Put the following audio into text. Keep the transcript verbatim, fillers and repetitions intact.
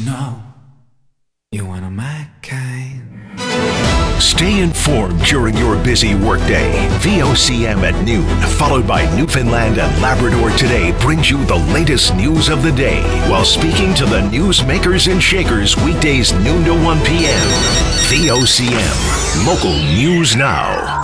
know you're one of my kind. Stay informed during your busy workday. V O C M at noon, followed by Newfoundland and Labrador Today, brings you the latest news of the day while speaking to the newsmakers and shakers weekdays noon to one p.m. V O C M, local news now.